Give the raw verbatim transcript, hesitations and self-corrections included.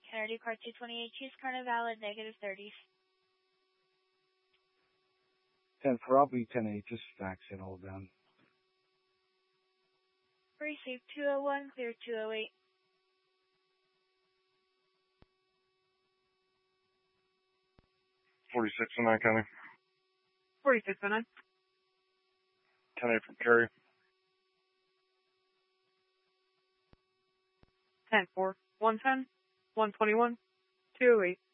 Kennedy car two twenty-eight, choose Carnival at negative thirty. ten four, I'll be ten eight, just fax it all down. Receive two oh one, clear two oh eight. forty-six oh nine, County. forty-six oh nine. ten eight from Cary. ten four, one ten, one twenty-one, two oh eight.